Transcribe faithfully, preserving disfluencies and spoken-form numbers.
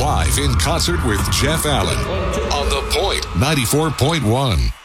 live in concert with Jeff Allen on The Point ninety-four point one.